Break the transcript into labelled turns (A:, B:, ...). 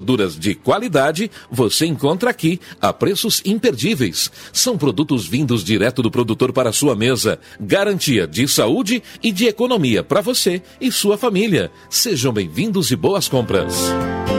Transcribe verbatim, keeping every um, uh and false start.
A: verduras de qualidade, você encontra aqui a preços imperdíveis. São produtos vindos direto do produtor para a sua mesa. Garantia de saúde e de economia para você e sua família. Sejam bem-vindos e boas compras.